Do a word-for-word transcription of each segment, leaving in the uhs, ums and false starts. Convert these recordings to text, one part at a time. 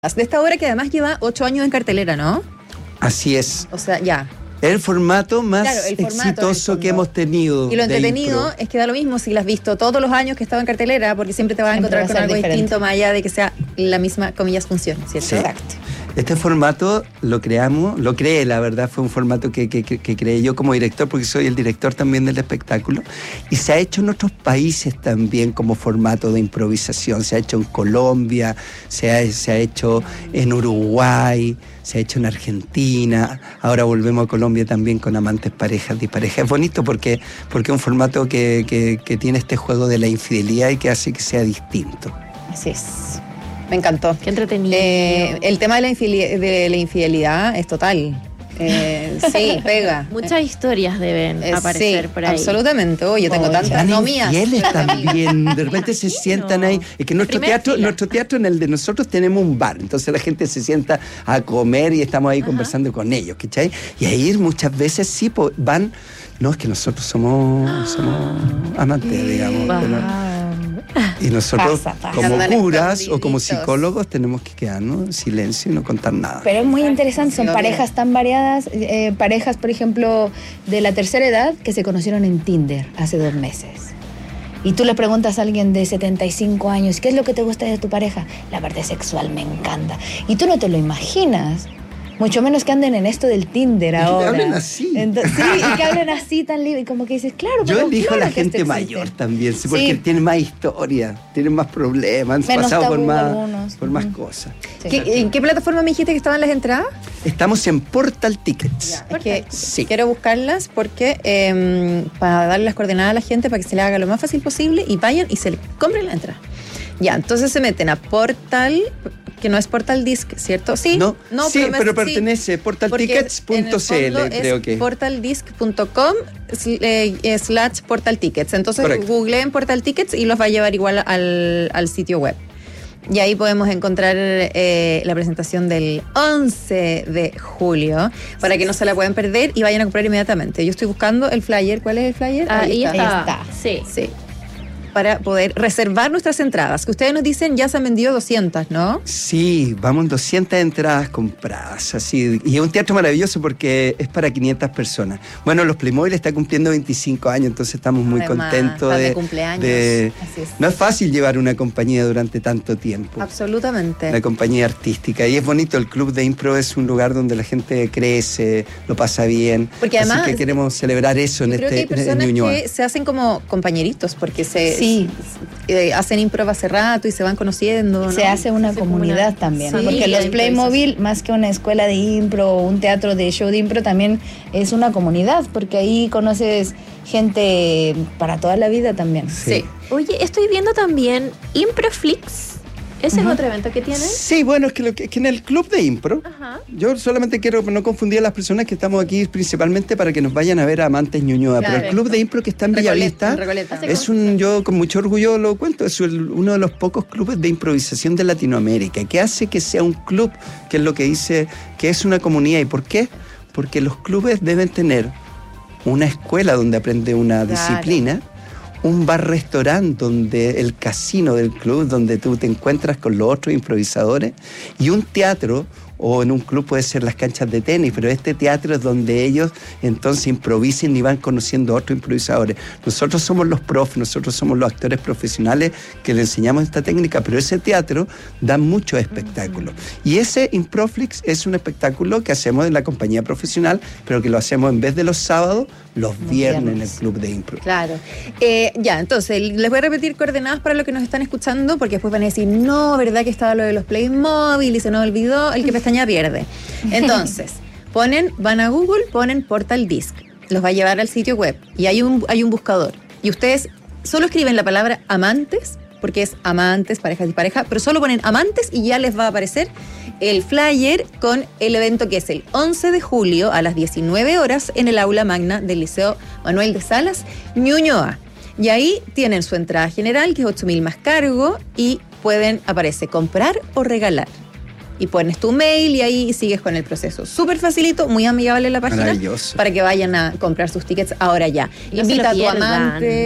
De esta obra que además lleva ocho años en cartelera, ¿no? Así es. O sea, ya. El formato más Claro, el formato, exitoso que hemos tenido. Y lo entretenido impro. es que da lo mismo si la has visto todos los años que estaba en cartelera, porque siempre te vas a Siempre encontrar va a con ser algo diferente. distinto, más allá de que sea la misma, comillas, función, ¿cierto? Sí. Exacto. Este formato lo creamos, lo creé, la verdad, fue un formato que, que, que, que creé yo como director, porque soy el director también del espectáculo, y se ha hecho en otros países también como formato de improvisación. Se ha hecho en Colombia, se ha, se ha hecho en Uruguay, se ha hecho en Argentina, ahora volvemos a Colombia también con Amantes, Parejas, Disparejas. Es bonito porque, porque es un formato que, que, que tiene este juego de la infidelidad y que hace que sea distinto. Así es. Me encantó. Qué entretenido. Eh, el tema de la, infideli- de la infidelidad es total. Eh, sí, pega. Muchas historias deben Eh, aparecer sí, por ahí. absolutamente. Oh, yo tengo Oh, tantas, Están no mías. infieles también, de repente se sientan ahí. Es que nuestro Primera teatro, fila. nuestro teatro en el de nosotros tenemos un bar, entonces la gente se sienta a comer y estamos ahí Ajá. conversando con ellos, ¿cachai? Y ahí muchas veces sí po, van, no, es que nosotros somos, somos amantes, digamos. Wow. pero- y nosotros Pasa, pasa. como Andan curas o como escondiditos. psicólogos tenemos que quedarnos en silencio y no contar nada. Pero es muy interesante, son Sí, parejas tan variadas, eh, parejas, por ejemplo, de la tercera edad que se conocieron en Tinder hace dos meses. Y tú le preguntas a alguien de setenta y cinco años, ¿qué es lo que te gusta de tu pareja? La parte sexual me encanta. Y tú no te lo imaginas. Mucho menos que anden en esto del Tinder que ahora. hablen así. Ento- sí, y que hablen así tan libre. Y como que dices, claro, Yo pero elijo claro a la que esto gente existe. mayor también, sí, porque Sí. tienen más historia, tienen más problemas, han Menos pasado por tabú más, algunos. por más Ujú. cosas. Sí. ¿Qué- ¿En qué plataforma me dijiste que estaban las entradas? Estamos en Portal Tickets. Es que Sí. quiero buscarlas porque eh, para darle las coordenadas a la gente para que se le haga lo más fácil posible y vayan y se le compren la entrada. Ya, entonces se meten a Portal, que no es Portal Disc, ¿cierto? Sí, No, sí, me- pero sí, pertenece portal tickets punto c l, creo que. portaldisc punto com eh, slash portal tickets. Entonces Correcto. googleen Portal Tickets y los va a llevar igual al, al sitio web. Y ahí podemos encontrar eh, la presentación del once de julio para que no se la puedan perder y vayan a comprar inmediatamente. Yo estoy buscando el flyer. ¿Cuál es el flyer? Ahí está. está. Sí. Sí. Para poder reservar nuestras entradas. Que ustedes nos dicen ya se han vendido doscientas, ¿no? Sí, vamos en doscientas entradas compradas, así. Y es un teatro maravilloso porque es para quinientas personas. Bueno, los Playmobil está cumpliendo veinticinco años, entonces estamos muy Además, contentos están de de, cumpleaños. de- Así es. No es fácil llevar una compañía durante tanto tiempo. Absolutamente. La compañía artística. Y es bonito, el club de impro es un lugar donde la gente crece, lo pasa bien. Porque además- Así que queremos celebrar eso en Yo creo que hay este en personas Ñuñoa. que se hacen como compañeritos porque se Sí. eh, hacen impro hace rato y se van conociendo, ¿no? Se hace una Se hace comunidad como una- también, Sí, porque la los Playmobil, más que una escuela de impro o un teatro de show de impro, también es una comunidad, porque ahí conoces gente para toda la vida también. Sí. Oye, estoy viendo también Improflix. ¿Ese Ujú. es otro evento que tienen? Sí, bueno, es que, lo que, que en el club de impro, Ajá. yo solamente quiero no confundir a las personas que estamos aquí principalmente para que nos vayan a ver a Amantes Ñuñoa, Claro. pero el club de impro que está en Recoleta, Bellavista en Recoleta. es un, yo con mucho orgullo lo cuento, es el- uno de los pocos clubes de improvisación de Latinoamérica, que hace que sea un club, que es lo que dice, que es una comunidad. ¿Y por qué? Porque los clubes deben tener una escuela donde aprende una Claro. disciplina, un bar-restaurante donde el casino del club, donde tú te encuentras con los otros improvisadores, y un teatro, o en un club puede ser las canchas de tenis, pero este teatro es donde ellos entonces improvisen y van conociendo a otros improvisadores. Nosotros somos los profes, nosotros somos los actores profesionales que le enseñamos esta técnica, pero ese teatro da muchos espectáculos. Y ese Improflix es un espectáculo que hacemos en la compañía profesional, pero que lo hacemos en vez de los sábados, los Los viernes en el viernes. club de impro. Claro. Eh, ya, entonces, les voy a repetir coordenadas para los que nos están escuchando, porque después van a decir, no, ¿verdad que estaba lo de los Playmobil y se nos olvidó? El que pestaña pierde. Entonces, ponen, van a Google, ponen Portal Disc. Los va a llevar al sitio web y hay un, hay un buscador. Y ustedes solo escriben la palabra amantes, porque es amantes, parejas y pareja, pero solo ponen amantes y ya les va a aparecer el flyer con el evento que es el once de julio a las diecinueve horas en el aula magna del Liceo Manuel de Salas, Ñuñoa. Y ahí tienen su entrada general, que es ocho mil más cargo, y pueden, aparece, comprar o regalar. Y pones tu mail y ahí sigues con el proceso. Súper facilito, muy amigable la página. Maravilloso. Para que vayan a comprar sus tickets ahora ya. No se Invita lo a tu pierdan. amante.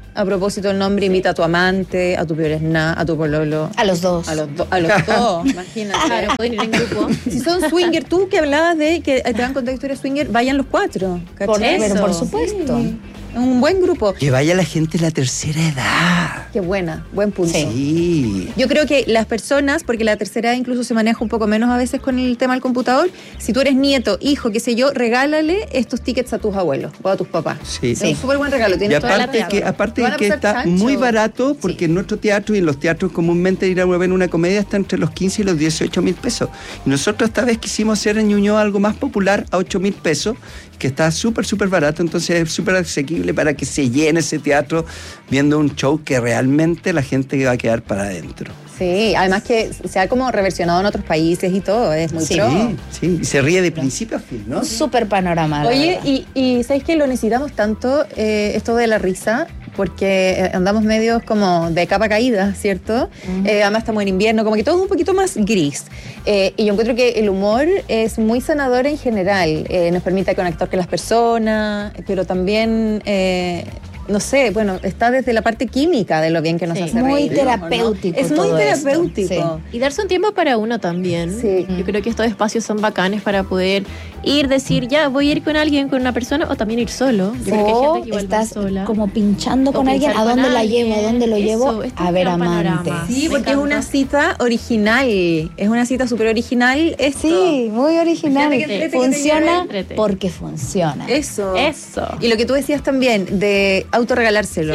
A propósito del nombre, invita a tu amante, a tu peor a tu pololo. A los dos. A los, do, a los dos, imagínate. Claro, pueden ir en grupo. Si son swinger, tú que hablabas de que te van a contar historias swinger, vayan los cuatro. Por, ¿cachai? pero por supuesto. Sí. Un buen grupo. Que vaya la gente de la tercera edad. Qué buena, buen punto. Sí. Yo creo que las personas, porque la tercera edad incluso se maneja un poco menos a veces con el tema del computador, si tú eres nieto, hijo, qué sé yo, regálale estos tickets a tus abuelos o a tus papás. Sí. Es un súper buen regalo. Y Tienes toda la aparte razón. que, aparte Te van a que pasar está chancho. muy barato, porque Sí. en nuestro teatro y en los teatros comúnmente ir a ver una comedia está entre los quince y los dieciocho mil pesos. Y nosotros esta vez quisimos hacer en Ñuñoa algo más popular a ocho mil pesos, que está súper, súper barato, entonces es súper asequible para que se llene ese teatro viendo un show que realmente la gente va a quedar para adentro. Sí, además que se ha como reversionado en otros países y todo, es muy Sí. pro. Sí, sí, y se ríe de principio a fin, ¿no? Un súper panorama. la Oye, verdad. y, y ¿sabes qué? Lo necesitamos tanto, eh, esto de la risa, porque eh, andamos medios como de capa caída, ¿cierto? Ujú. Eh, además estamos en invierno, como que todo es un poquito más gris. Eh, y yo encuentro que el humor es muy sanador en general, eh, nos permite conectar con las personas, pero también... eh, no sé, bueno, está desde la parte química de lo bien que nos Sí. hace Muy reír, ¿no? terapéutico Es muy todo esto. terapéutico. Y darse un tiempo para uno también. Sí. Yo creo que estos espacios son bacanes para poder ir, decir, ya, voy a ir con alguien, con una persona, o también ir solo. Yo creo que hay O gente que igual va estás sola. como pinchando O con alguien. pinchar ¿A con dónde la alguien. llevo? ¿A dónde lo Eso, llevo? este es A un ver gran amantes. panorama. Sí, Me porque es una encanta. cita original, es una cita súper original esto. Sí, muy original. Fíjate que entrete que te Funciona lleve. porque funciona. Eso. Eso. Y lo que tú decías también de autorregalárselo.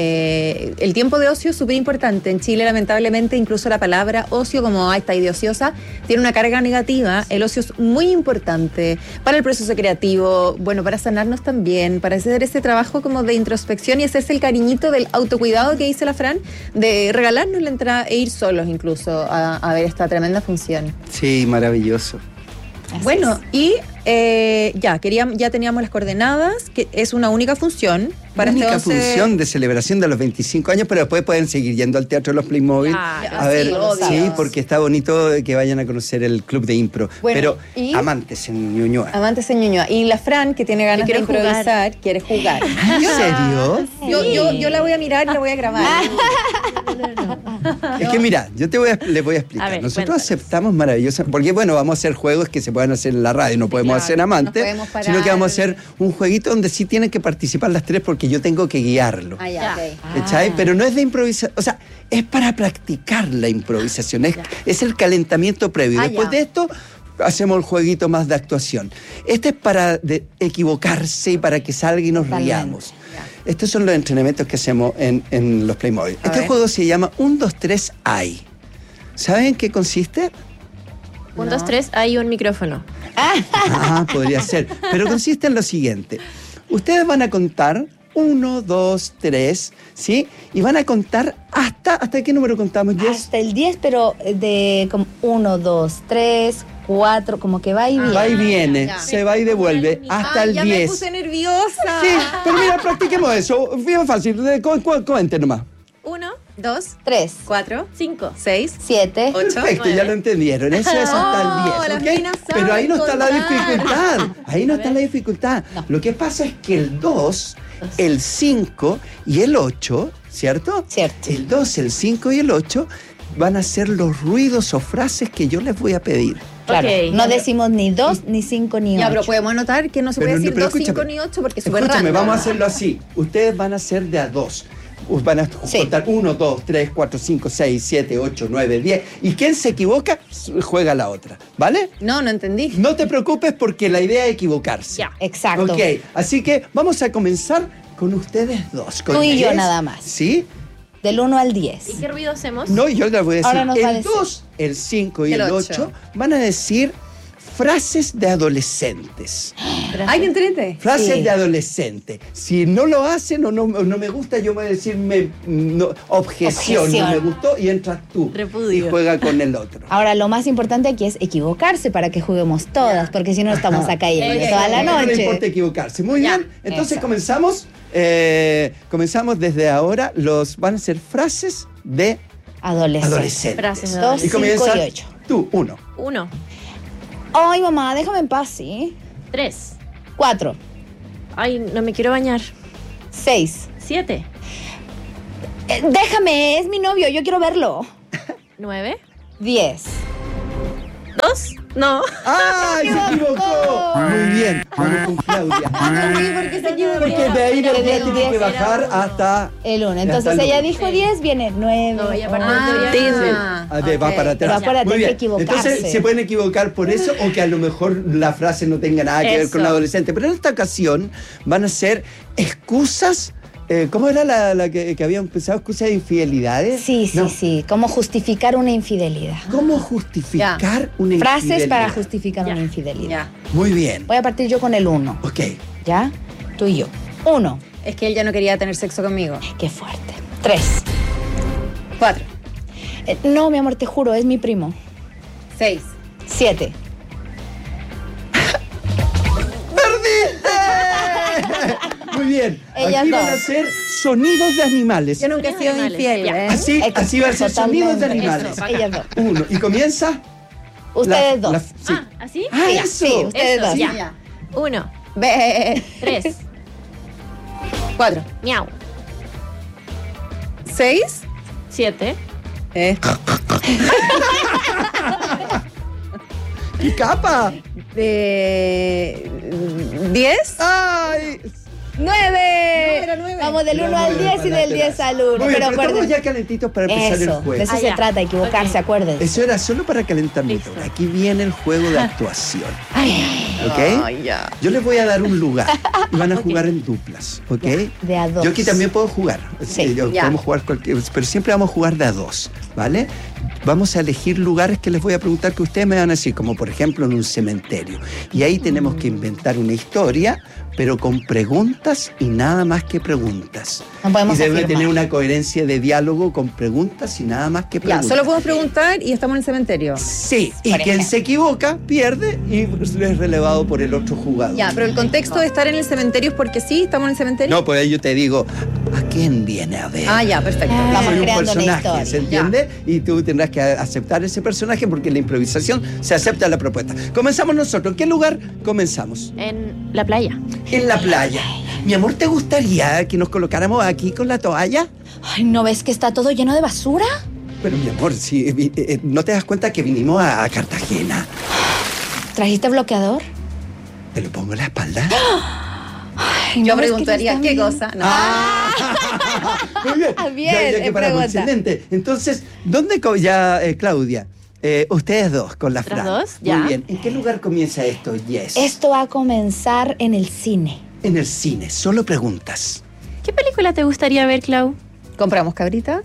Eh, el tiempo de ocio es súper importante. En Chile, lamentablemente, incluso la palabra ocio, como ah, está idiociosa, tiene una carga negativa. El ocio es muy importante para el proceso creativo, bueno, para sanarnos también, para hacer ese trabajo como de introspección y hacerse el cariñito del autocuidado que dice la Fran, de regalarnos la entrada e ir solos incluso a, a ver esta tremenda función. Sí, maravilloso. Así Bueno, es. y eh, ya, queríamos, ya teníamos las coordenadas, que es una única función. Para Única este once función de celebración de los veinticinco años, pero después pueden seguir yendo al Teatro de los Playmobil. Claro, a ver, sí, obvio. sí, porque está bonito que vayan a conocer el club de impro. Bueno, pero y- amantes en Ñuñoa. Amantes en Ñuñoa. Y la Fran, que tiene ganas de quiero jugar. improvisar, quiere jugar. ¿En serio? Yo, yo, yo la voy a mirar y la voy a grabar. Es que mira, yo te voy a, les voy a explicar. A ver, Nosotros cuéntanos. aceptamos maravilloso, porque bueno, vamos a hacer juegos que se puedan hacer en la radio, no podemos claro, hacer no amantes, podemos parar. sino que vamos a hacer un jueguito donde sí tienen que participar las tres porque yo tengo que guiarlo. Ah, ya, Ya. ok. ¿Cachai? Ah. Pero no es de improvisación, o sea, es para practicar la improvisación, es, es el calentamiento previo. Ah, Después ya. de esto, hacemos el jueguito más de actuación. Este es para de- equivocarse y para que salga y nos Totalmente. riamos. Estos son los entrenamientos que hacemos en, en los Playmobil. A Este ver. juego se llama uno, dos, tres, ay. ¿Saben en qué consiste? Un, dos, tres, hay un micrófono. Ah, podría ser. Pero consiste en lo siguiente. Ustedes van a contar uno, dos, tres, ¿sí? Y van a contar hasta... ¿Hasta qué número contamos, Jess? Hasta el diez, pero de como uno, dos, tres, cuatro, como que va y viene. Va y viene, ya. se va y devuelve hasta Ay, el ya me diez. puse nerviosa. Sí, pero mira, practiquemos eso. Bien fácil. De- cu- cu- Cuente nomás. Uno, Dos, Tres, cuatro, cinco. seis, siete. ocho. Perfecto, ya nueve. lo entendieron. Eso es hasta el Oh, diez. las ¿ok? minas saben Pero ahí no está la contar. dificultad. Ahí no está la dificultad. Lo que pasa es que el dos, el cinco y el ocho, ¿cierto? Cierto. El dos, el cinco y el ocho van a ser los ruidos o frases que yo les voy a pedir. Claro, Ok. no decimos ni dos, ni cinco, ni Ya, ocho. pero podemos anotar que no se Pero puede no- decir pero dos, cinco escúchame. ni ocho porque es súper Escúchame, random. vamos a hacerlo así. Ustedes van a hacer de a dos. Us- Van a Sí. contar uno, dos, tres, cuatro, cinco, seis, siete, ocho, nueve, diez. Y quien se equivoca, s- juega la otra. ¿Vale? No, no entendí. No te preocupes porque la idea es equivocarse. Ya. Exacto. Ok, así que vamos a comenzar con ustedes dos. Con Tú y yo Jess, nada más. ¿Sí? Del uno al diez. ¿Y qué ruido hacemos? No, yo les voy a decir. Ahora nos va a El decir. dos, el cinco y El el ocho. ocho van a decir frases de adolescentes. Ay, qué entrete. Frases Sí. de adolescente. Si no lo hacen o no, o no me gusta, yo voy a decir me, no, objeción, Objeción. no me gustó y entras tú. Repudio. Y juega con el otro. Ahora, lo más importante aquí es equivocarse para que juguemos todas, porque si no estamos acá yendo Eh, toda la eh, No le noche. importa equivocarse. Muy Ya, bien. Entonces eso. comenzamos. eh, comenzamos desde ahora. Los van a ser frases de Adolescente. adolescentes. Frases de Dos, adolescentes. Y comienza cinco y ocho. tú, uno. Uno, Ay, mamá, déjame en paz, ¿sí? tres. Cuatro, Ay, no me quiero bañar. seis. Siete. Eh, déjame, es mi novio, yo quiero verlo. ¿Nueve? Diez. ¿Dos? No. ¡Ay, se equivocó! Muy bien, vamos con Claudia. porque se equivocó. Porque de ahí la Del tiene que diez bajar era uno. hasta... El uno. hasta Entonces el ella uno. dijo diez, viene nueve. No, y aparte once. debería Ah, A ver, va ok. para atrás. Pero acuérdate, Muy hay que bien. equivocarse. Entonces se pueden equivocar por eso o que a lo mejor la frase no tenga nada que ver Eso. con la adolescente. Pero en esta ocasión van a ser excusas. eh, ¿Cómo era la, la que, que habían pensado? ¿Excusas de infidelidades? Sí, sí, No. sí. ¿Cómo justificar una infidelidad? ¿Cómo justificar una infidelidad? Frases para justificar Ya. una infidelidad. Ya. Muy bien. Voy a partir yo con el uno. Ok. ¿Ya? Tú y yo. Uno. Es que él ya no quería tener sexo conmigo. Qué fuerte. Tres. Cuatro. Eh, no, mi amor, te juro, es mi primo. Seis. Siete. ¡Perdiste! Muy bien. Ellas Aquí van dos. a ser sonidos de animales. Yo nunca he sido Animales, infiel, ya. ¿eh? Así, Es que así va a ser sonidos de totalmente. animales. Eso. Ellas dos. Uno. Y comienza. Ustedes la- dos. la- sí. Ah, ¿así? Ah, Sí, eso. sí, ustedes Eso, dos. ya. Ya. Uno, Ve. tres, Cuatro. miau, Seis. siete, Eh. ¡Qué capa! De. Diez. ¡Ay! ¡Nueve! era nueve. Vamos del Era uno al nueve, diez y para del atrás. diez al uno. Muy bien, Pero pero estamos acuérdense. ya calentitos para empezar Eso, el juego. de eso Ah, se ya. trata, equivocarse, Ok. acuérdense. Eso era solo para calentar Listo. motor. Aquí viene el juego de actuación. ¿Ok? Ay, ya. Yo les voy a dar un lugar y van a jugar en duplas. ¿Ok? De a dos. Yo aquí también puedo jugar. Sí, yo- ya. podemos jugar cualquier, pero siempre vamos a jugar de a dos, ¿vale? Vamos a elegir lugares que les voy a preguntar que ustedes me van a decir, como por ejemplo en un cementerio. Y ahí tenemos que inventar una historia, pero con preguntas y nada más que preguntas. No podemos y debe afirmar. tener una coherencia de diálogo con preguntas y nada más que Ya, preguntas. solo podemos preguntar y estamos en el cementerio. Sí, y Por quien ejemplo. se equivoca pierde y es relevado por el otro jugador. Ya, pero el contexto de estar en el cementerio es porque sí, estamos en el cementerio. No, pues ahí yo te digo, ¿a quién viene a ver? Ah, ya, perfecto. Ah. Vamos Soy un creando una personaje, historia. ¿se entiende? Y tú tendrás que aceptar ese personaje porque en la improvisación se acepta la propuesta. Comenzamos nosotros. ¿En qué lugar comenzamos? en la playa. En la playa. Mi amor, ¿te gustaría que nos colocáramos aquí con la toalla? Ay, ¿no ves que está todo lleno de basura? Pero mi amor, si eh, eh, no te das cuenta que vinimos a, a Cartagena. ¿Trajiste bloqueador? ¿Te lo pongo en la espalda? Ay, Yo ¿no ves que preguntaría, está ¿qué bien? cosa? No. Ah, muy bien. Ah, bien, ya, ya que eh, paramos, pregunta. excelente. Entonces, ¿dónde co- ya, eh, Claudia? eh, ustedes dos con la ¿Nosotras Fran. dos? Ya. Muy bien. ¿En qué lugar comienza esto? Yes. Esto va a comenzar en el cine. En el cine. Solo preguntas. ¿Qué película te gustaría ver, Clau? ¿Compramos cabrita?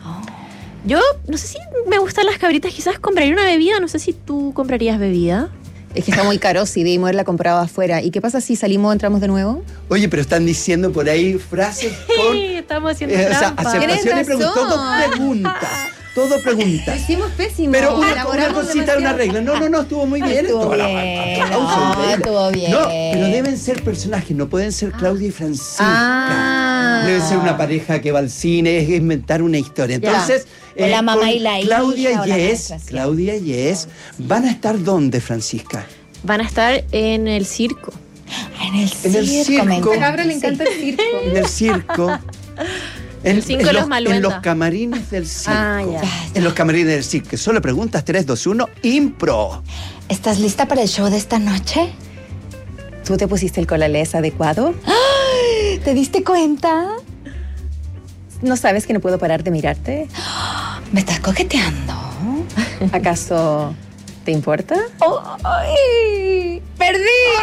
Yo no sé si me gustan las cabritas, quizás compraría una bebida, no sé si tú comprarías bebida. Es que está muy caro, si debimos haberla comprado afuera. ¿Y qué pasa si salimos o entramos de nuevo? Oye, pero están diciendo por ahí frases con. Sí, estamos haciendo eh, o sea, trampa. aceptación y Tienes preguntas. razón. Todo preguntas. Todo preguntas. Hicimos pésimo. Pero una, una Elaboramos cosita, una demasiado. regla. No, no, no, estuvo muy bien. Estuvo Estuvo la- bien, aplauso, no, increíble. estuvo bien. No, pero deben ser personajes, no pueden ser Claudia y Francisca. Ah. Deben ser una pareja que va al cine, es inventar una historia. Ya. Entonces, O la mamá con y la hija, Claudia o la y Yes, maestra, sí. Claudia y Yes, ¿van a estar dónde, Francisca? Van a estar en el circo. En el En el circo, circo. me A A esta encanta. cabra le encanta el circo. En el circo. En, El circo en de los los, Maluenda. en los camarines del circo. Ah, ya. En los camarines del circo. Solo preguntas tres, dos, uno, impro. ¿Estás lista para el show de esta noche? ¿Tú te pusiste el colales adecuado? ¿Te diste cuenta? ¿No sabes que no puedo parar de mirarte? ¿Me estás coqueteando? ¿Acaso te importa? ¡Ay! ¡Perdí!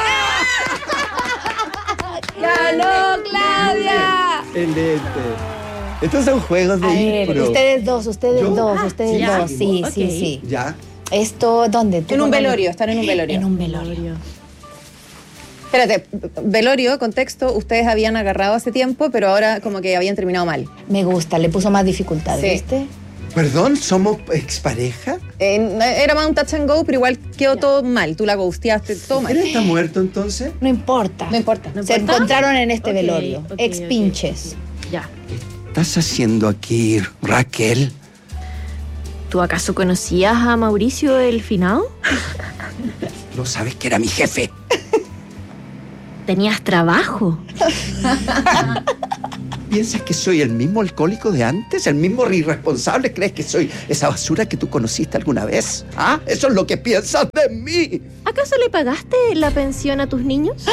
¡Ganó, Claudia! Excelente. Estos son juegos de A ver, impro. ustedes dos, ustedes ¿Yo? dos, Ah, ustedes ya. dos. Sí, Ok. sí, sí. Ya. Esto, ¿dónde? ¿Tú En un dónde? velorio, están en un velorio. En un velorio. Espérate, velorio, contexto, ustedes habían agarrado hace tiempo, pero ahora como que habían terminado mal. Me gusta, le puso más dificultad, Sí. ¿viste? Perdón, ¿somos expareja? Eh, era más un touch and go, pero igual quedó todo mal. Tú la ghosteaste, todo mal. ¿Él está muerto entonces? No importa. No importa. No Se importa. encontraron en este Ok, velorio. ok, Ex ok. pinches. Ya. ¿Qué estás haciendo aquí, Raquel? ¿Tú acaso conocías a Mauricio el finado? No sabes que era mi jefe. ¿Tenías trabajo? piensas que soy el mismo alcohólico de antes? ¿El mismo irresponsable? ¿Crees que soy esa basura que tú conociste alguna vez? ¿Ah? ¿Eso es lo que piensas de mí? ¿Acaso le pagaste la pensión a tus niños?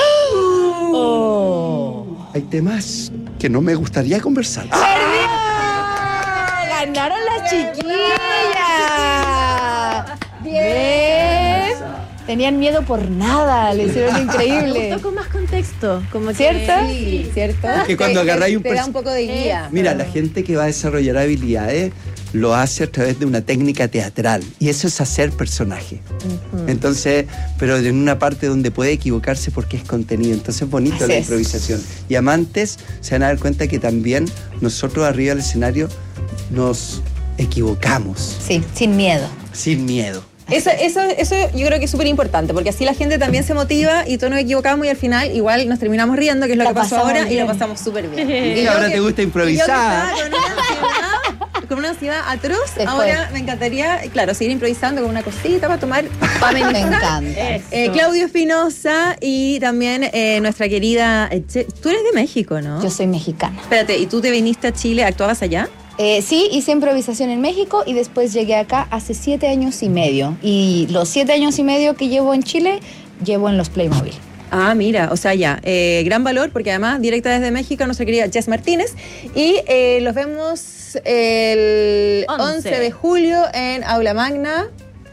Oh. Hay temas que no me gustaría conversar. ¡Ganaron las chiquillas! ¡Bien! Tenían miedo por nada, le hicieron increíble. Me gustó con más contexto. Como que- ¿Cierto? Sí, ¿cierto? Que cuando Te- agarráis un te da pers- un poco de guía. Mira, la gente que va a desarrollar habilidades lo hace a través de una técnica teatral y eso es hacer personaje. Uh-huh. Entonces, pero en una parte donde puede equivocarse porque es contenido. Entonces es bonito Así la es. improvisación. Y amantes se van a dar cuenta que también nosotros arriba del escenario nos equivocamos Sí, sin miedo. sin miedo. Eso, eso, eso yo creo que es súper importante, porque así la gente también se motiva y todos nos equivocamos y al final igual nos terminamos riendo, que es lo La que pasó pasamos ahora, y bien. lo pasamos súper bien. Y yo ahora que- te gusta y improvisar. yo que estaba con una ansiedad, con una ansiedad atroz, Se fue. ahora me encantaría, claro, seguir improvisando con una cosita para tomar, para Me amenizar. encanta. Eso. Eh, Claudio Espinosa y también eh, nuestra querida... eh, Che- tú eres de México, ¿no? Yo soy mexicana. Espérate, ¿y tú te viniste a Chile? ¿Actuabas allá? Eh, sí, hice improvisación en México y después llegué acá hace siete años y medio. Y los siete años y medio que llevo en Chile, llevo en los Playmobil. Ah, mira, o sea, ya, eh, gran valor, porque además, directa desde México, nuestra querida Jess Martínez. Y eh, los vemos el once. once de julio en Aula Magna.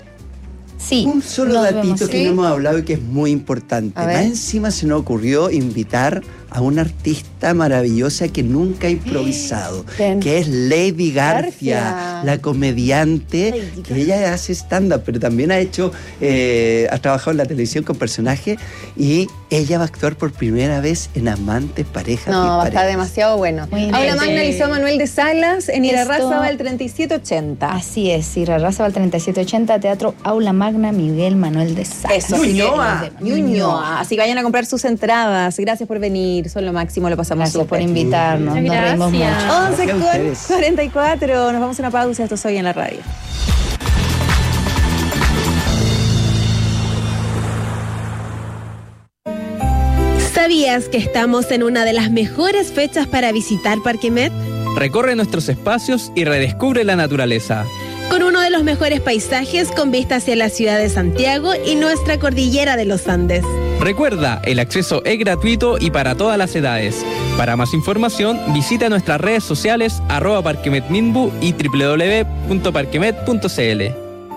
Sí. Un solo nos datito vemos, que sí. no hemos hablado y que es muy importante. A ver. Más encima se nos ocurrió invitar a una artista maravillosa que nunca ha improvisado, ¿Quién? que es Lady Garcia, Garcia. la comediante, que ella hace stand-up, pero también ha hecho, eh, ha trabajado en la televisión con personajes y ella va a actuar por primera vez en Amantes, Parejas No, y va a estar Parejas. demasiado bueno. Muy Aula interesante. Magna, Liceo Manuel de Salas, en Esto- Irarrázaval, el treinta y siete ochenta. Así es, Ira Razabal treinta y siete ochenta, Teatro Aula Magna, Miguel Manuel de Salas. Eso, así que- Ñuñoa. Ñuñoa. Así que vayan a comprar sus entradas. Gracias por venir, son lo máximo, lo pasamos Gracias por súper. invitarnos, nos Muchas reímos gracias. mucho. once Gracias a con ustedes. cuarenta y cuatro. Nos vamos a una pausa. Esto es Hoy en la Radio. ¿Sabías que estamos en una de las mejores fechas para visitar Parque Met? Recorre nuestros espacios y redescubre la naturaleza. Con uno de los mejores paisajes con vista hacia la ciudad de Santiago y nuestra cordillera de los Andes. Recuerda, el acceso es gratuito y para todas las edades. Para más información, visita nuestras redes sociales arroba parquemetminbu y doble u doble u doble u punto parquemet punto c l.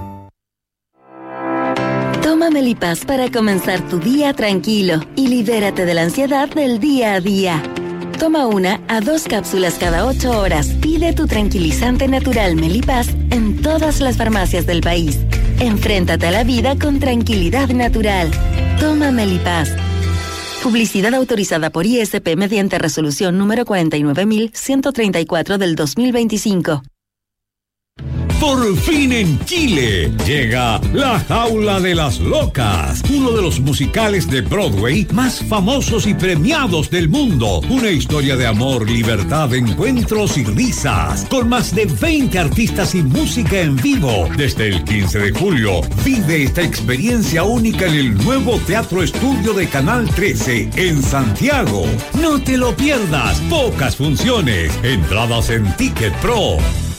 Toma Melipaz para comenzar tu día tranquilo y libérate de la ansiedad del día a día. Toma una a dos cápsulas cada ocho horas. Pide tu tranquilizante natural Melipaz en todas las farmacias del país. Enfréntate a la vida con tranquilidad natural. Toma Melipaz. Publicidad autorizada por I S P mediante resolución número cuarenta y nueve mil ciento treinta y cuatro del dos mil veinticinco. Por fin en Chile llega La Jaula de las Locas, uno de los musicales de Broadway más famosos y premiados del mundo. Una historia de amor, libertad, encuentros y risas, con más de veinte artistas y música en vivo. Desde el quince de julio, vive esta experiencia única en el nuevo Teatro Estudio de Canal trece en Santiago. No te lo pierdas, pocas funciones, entradas en Ticket Pro.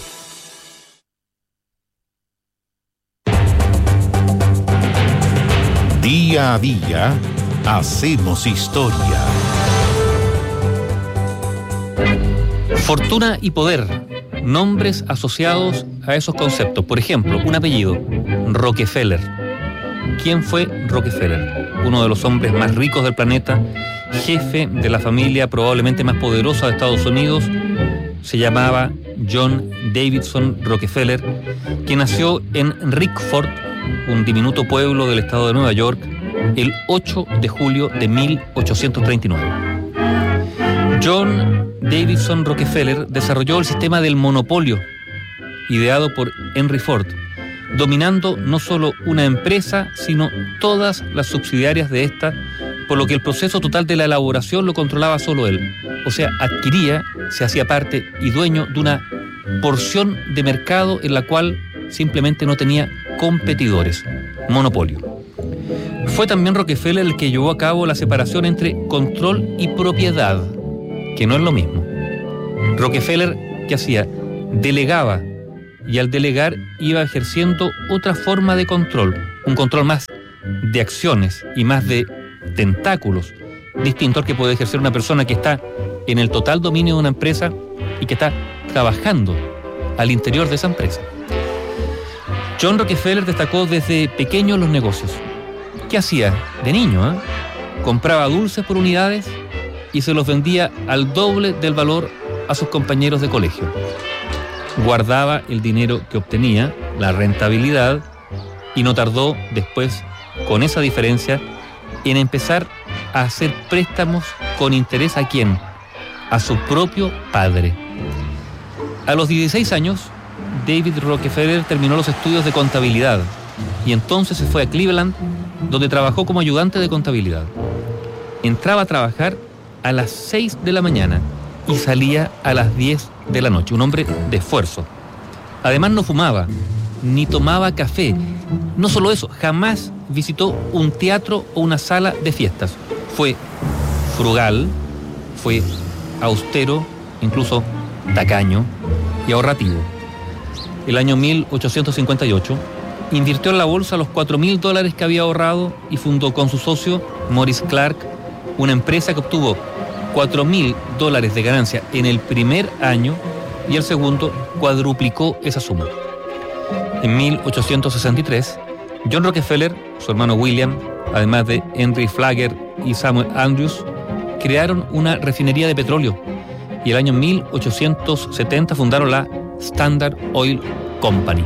Día a día, hacemos historia. Fortuna y poder, nombres asociados a esos conceptos. Por ejemplo, un apellido, Rockefeller. ¿Quién fue Rockefeller? Uno de los hombres más ricos del planeta, jefe de la familia probablemente más poderosa de Estados Unidos. Se llamaba John Davidson Rockefeller, que nació en Rickford, un diminuto pueblo del estado de Nueva York, el ocho de julio de mil ochocientos treinta y nueve. John Davidson Rockefeller desarrolló el sistema del monopolio, ideado por Henry Ford, dominando no solo una empresa, sino todas las subsidiarias de esta, por lo que el proceso total de la elaboración lo controlaba solo él. O sea, adquiría, se hacía parte y dueño de una porción de mercado en la cual simplemente no tenía competidores. Monopolio. Fue también Rockefeller el que llevó a cabo la separación entre control y propiedad, que no es lo mismo. Rockefeller, ¿qué hacía? Delegaba, y al delegar iba ejerciendo otra forma de control, un control más de acciones y más de tentáculos, distinto al que puede ejercer una persona que está en el total dominio de una empresa y que está trabajando al interior de esa empresa. John Rockefeller destacó desde pequeño en los negocios. ¿Qué hacía? De niño, ¿eh? Compraba dulces por unidades y se los vendía al doble del valor a sus compañeros de colegio. Guardaba el dinero que obtenía, la rentabilidad, y no tardó después, con esa diferencia, en empezar a hacer préstamos con interés. ¿A quién? A su propio padre. A los dieciséis años, David Rockefeller terminó los estudios de contabilidad y entonces se fue a Cleveland, donde trabajó como ayudante de contabilidad. Entraba a trabajar a las seis de la mañana y salía a las diez de la noche, un hombre de esfuerzo. Además no fumaba, ni tomaba café. No solo eso, jamás visitó un teatro o una sala de fiestas. Fue frugal, fue austero, incluso tacaño y ahorrativo. El año mil ochocientos cincuenta y ocho invirtió en la bolsa los cuatro mil dólares que había ahorrado y fundó con su socio, Morris Clark, una empresa que obtuvo cuatro mil dólares de ganancia en el primer año y el segundo cuadruplicó esa suma. En mil ochocientos sesenta y tres, John Rockefeller, su hermano William, además de Henry Flagler y Samuel Andrews, crearon una refinería de petróleo y el año mil ochocientos setenta fundaron la Standard Oil Company.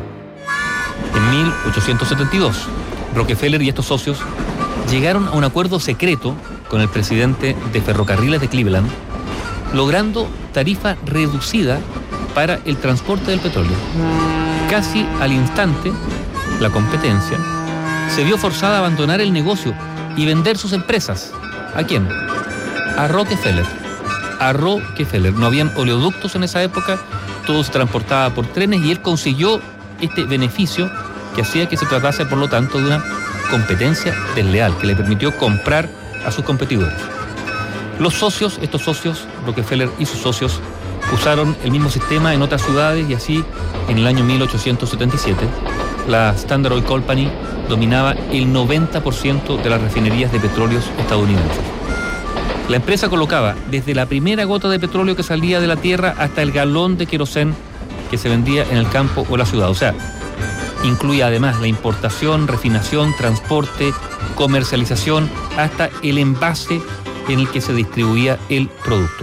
En mil ochocientos setenta y dos, Rockefeller y estos socios llegaron a un acuerdo secreto con el presidente de Ferrocarriles de Cleveland, logrando tarifa reducida para el transporte del petróleo. Casi al instante, la competencia se vio forzada a abandonar el negocio y vender sus empresas. ¿A quién? A Rockefeller. A Rockefeller. No habían oleoductos en esa época, todo se transportaba por trenes y él consiguió este beneficio que hacía que se tratase, por lo tanto, de una competencia desleal que le permitió comprar a sus competidores. Los socios, estos socios, Rockefeller y sus socios, usaron el mismo sistema en otras ciudades y así, en el año mil ochocientos setenta y siete, la Standard Oil Company dominaba el noventa por ciento de las refinerías de petróleos estadounidenses. La empresa colocaba desde la primera gota de petróleo que salía de la tierra hasta el galón de querosén que se vendía en el campo o la ciudad. O sea, incluía además la importación, refinación, transporte, comercialización, hasta el envase en el que se distribuía el producto.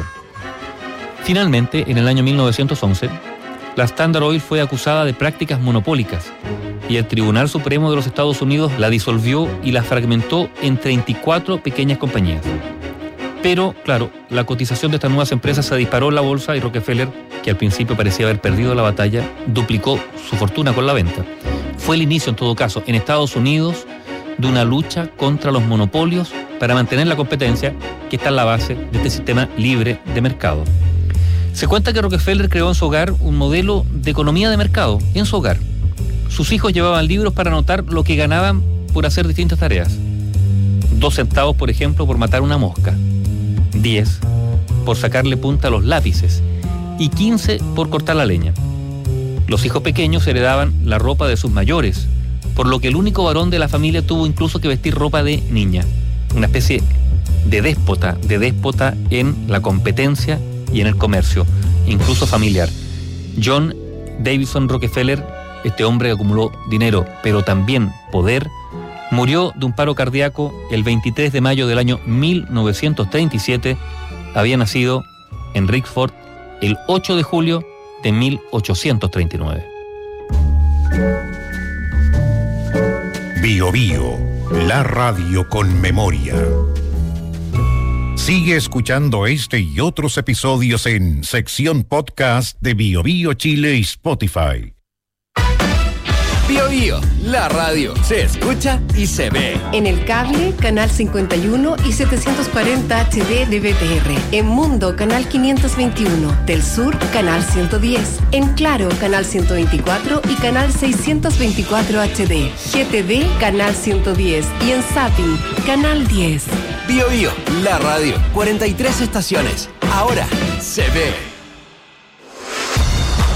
Finalmente, en el año mil novecientos once, la Standard Oil fue acusada de prácticas monopólicas y el Tribunal Supremo de los Estados Unidos la disolvió y la fragmentó en treinta y cuatro pequeñas compañías. Pero, claro, la cotización de estas nuevas empresas se disparó en la bolsa y Rockefeller, que al principio parecía haber perdido la batalla, duplicó su fortuna con la venta. Fue el inicio, en todo caso, en Estados Unidos, de una lucha contra los monopolios para mantener la competencia que está en la base de este sistema libre de mercado. Se cuenta que Rockefeller creó en su hogar un modelo de economía de mercado, en su hogar. Sus hijos llevaban libros para anotar lo que ganaban por hacer distintas tareas. Dos centavos, por ejemplo, por matar una mosca. Diez por sacarle punta a los lápices. Y quince por cortar la leña. Los hijos pequeños heredaban la ropa de sus mayores, por lo que el único varón de la familia tuvo incluso que vestir ropa de niña. Una especie de déspota, de déspota en la competencia y en el comercio, incluso familiar. John Davison Rockefeller, este hombre que acumuló dinero, pero también poder, murió de un paro cardíaco el veintitrés de mayo del año mil novecientos treinta y siete. Había nacido en Rickford el ocho de julio de mil ochocientos treinta y nueve. Bio Bio, la radio con memoria. Sigue escuchando este y otros episodios en sección podcast de Bio Bio Chile y Spotify. Bio Bio, la radio se escucha y se ve. En el cable, canal cincuenta y uno y setecientos cuarenta H D de B T R. En Mundo, canal quinientos veintiuno. Del Sur, canal ciento diez. En Claro, canal ciento veinticuatro y canal seiscientos veinticuatro H D. G T D, canal ciento diez. Y en Zapping, canal diez. Bio Bio, la radio, cuarenta y tres estaciones. Ahora se ve.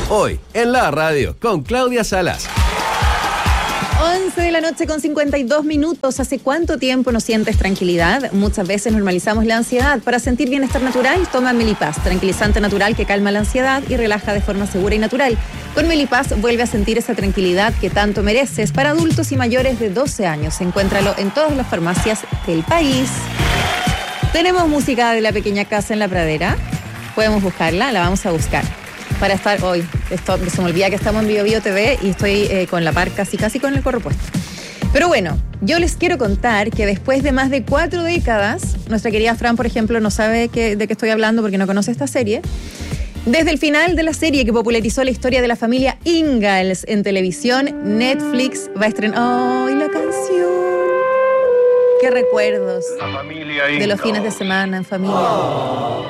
Hoy, en la radio, con Claudia Salas. once de la noche con cincuenta y dos minutos. ¿Hace cuánto tiempo no sientes tranquilidad? Muchas veces normalizamos la ansiedad. Para sentir bienestar natural, toma Melipaz, tranquilizante natural que calma la ansiedad y relaja de forma segura y natural. Con Melipaz vuelve a sentir esa tranquilidad que tanto mereces. Para adultos y mayores de doce años, encuéntralo en todas las farmacias del país. Tenemos música de La Pequeña Casa en la Pradera. Podemos buscarla, la vamos a buscar. Para estar hoy, esto, se me olvida que estamos en Bio Bio T V y estoy eh, con la par casi casi con el gorro puesto. Pero bueno, yo les quiero contar que después de más de cuatro décadas, nuestra querida Fran, por ejemplo, no sabe que, de qué estoy hablando porque no conoce esta serie. Desde el final de la serie que popularizó la historia de la familia Ingalls en televisión, Netflix va a estrenar... ¡Ay, la canción! ¡Qué recuerdos! La familia de los fines de semana en familia. Oh.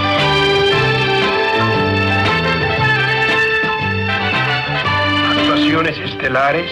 Actuaciones estelares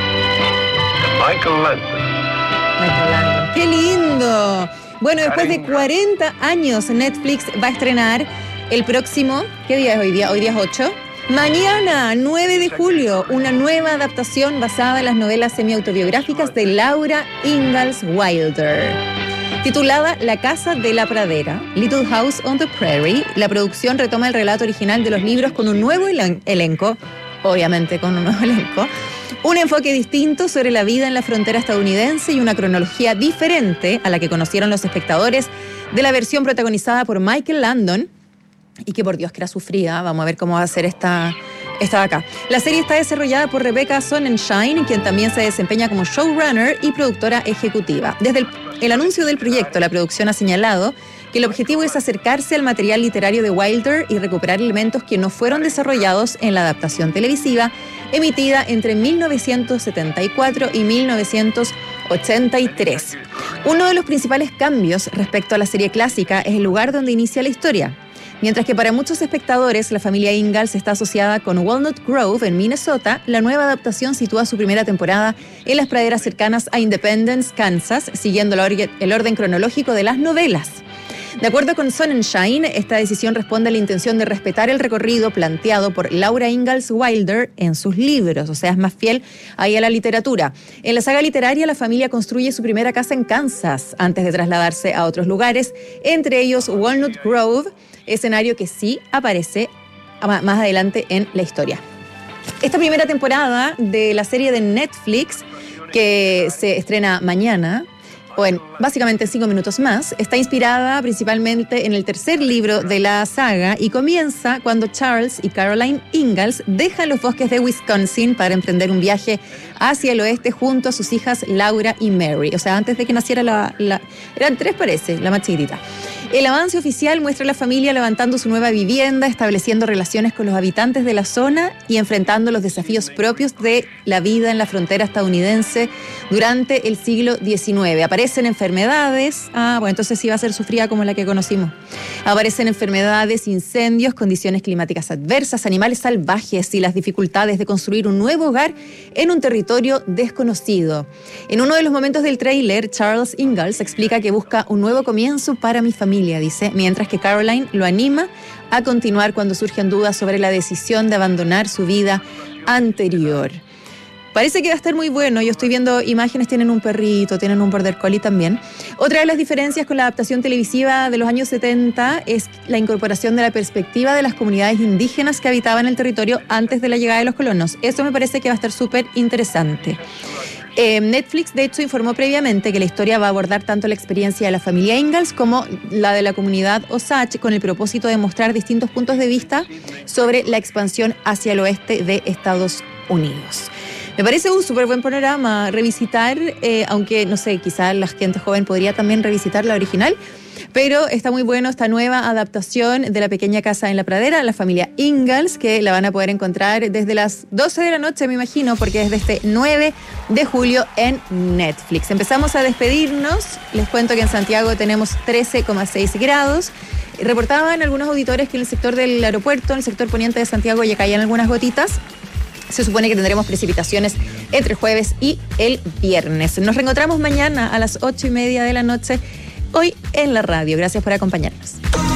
de Michael Landon. Michael Landon. ¡Qué lindo! Bueno, después de cuarenta años, Netflix va a estrenar el próximo... ¿Qué día es hoy día? Hoy día es ocho. Mañana, nueve de julio, una nueva adaptación basada en las novelas semi-autobiográficas de Laura Ingalls Wilder. Titulada La Casa de la Pradera, Little House on the Prairie, la producción retoma el relato original de los libros con un nuevo elen- elenco, obviamente con un nuevo elenco, un enfoque distinto sobre la vida en la frontera estadounidense y una cronología diferente a la que conocieron los espectadores de la versión protagonizada por Michael Landon, y que por Dios que era sufrida. Vamos a ver cómo va a ser esta, esta de acá. La serie está desarrollada por Rebecca Sonnenschein, quien también se desempeña como showrunner y productora ejecutiva. Desde el, el anuncio del proyecto, la producción ha señalado que el objetivo es acercarse al material literario de Wilder y recuperar elementos que no fueron desarrollados en la adaptación televisiva emitida entre mil novecientos setenta y cuatro y mil novecientos ochenta y tres. Uno de los principales cambios respecto a la serie clásica es el lugar donde inicia la historia. Mientras que para muchos espectadores la familia Ingalls está asociada con Walnut Grove en Minnesota, la nueva adaptación sitúa su primera temporada en las praderas cercanas a Independence, Kansas, siguiendo el orden cronológico de las novelas. De acuerdo con Sonnenschein, esta decisión responde a la intención de respetar el recorrido planteado por Laura Ingalls Wilder en sus libros, o sea, es más fiel ahí a la literatura. En la saga literaria, la familia construye su primera casa en Kansas antes de trasladarse a otros lugares, entre ellos Walnut Grove, escenario que sí aparece más adelante en la historia. Esta primera temporada de la serie de Netflix, que se estrena mañana, o en básicamente cinco minutos más, está inspirada principalmente en el tercer libro de la saga y comienza cuando Charles y Caroline Ingalls dejan los bosques de Wisconsin para emprender un viaje hacia el oeste junto a sus hijas Laura y Mary. O sea, antes de que naciera la... la eran tres, parece, la más chiquitita. El avance oficial muestra a la familia levantando su nueva vivienda, estableciendo relaciones con los habitantes de la zona y enfrentando los desafíos propios de la vida en la frontera estadounidense durante el siglo diecinueve. Aparecen enfermedades, ah, bueno, entonces sí va a ser sufrida como la que conocimos. Aparecen enfermedades, incendios, condiciones climáticas adversas, animales salvajes y las dificultades de construir un nuevo hogar en un territorio desconocido. En uno de los momentos del tráiler, Charles Ingalls explica que busca un nuevo comienzo para mi familia, dice, mientras que Caroline lo anima a continuar cuando surgen dudas sobre la decisión de abandonar su vida anterior. Parece que va a estar muy bueno. Yo estoy viendo imágenes, tienen un perrito, tienen un border collie también. Otra de las diferencias con la adaptación televisiva de los años setenta es la incorporación de la perspectiva de las comunidades indígenas que habitaban el territorio antes de la llegada de los colonos. Eso me parece que va a estar súper interesante. Eh, Netflix, de hecho, informó previamente que la historia va a abordar tanto la experiencia de la familia Ingalls como la de la comunidad Osage, con el propósito de mostrar distintos puntos de vista sobre la expansión hacia el oeste de Estados Unidos. Me parece un súper buen panorama revisitar, eh, aunque, no sé, quizás la gente joven podría también revisitar la original, pero está muy bueno esta nueva adaptación de La Pequeña Casa en la Pradera, la familia Ingalls, que la van a poder encontrar desde las doce de la noche, me imagino, porque es desde este nueve de julio en Netflix. Empezamos a despedirnos. Les cuento que en Santiago tenemos trece coma seis grados. Reportaban algunos auditores que en el sector del aeropuerto, en el sector poniente de Santiago, ya caían algunas gotitas. Se supone que tendremos precipitaciones entre jueves y el viernes. Nos reencontramos mañana a las ocho y media de la noche, hoy en la radio. Gracias por acompañarnos.